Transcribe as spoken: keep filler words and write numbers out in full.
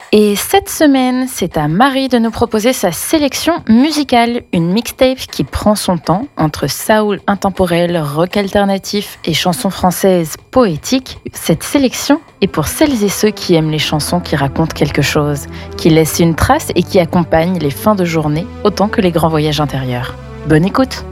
Et cette semaine, c'est à Marie de nous proposer sa sélection musicale, une mixtape qui prend son temps entre soul intemporel, rock alternatif et chansons françaises poétiques. Cette sélection est pour celles et ceux qui aiment les chansons qui racontent quelque chose, qui laissent une trace et qui accompagnent les fins de journée autant que les grands voyages intérieurs. Bonne écoute!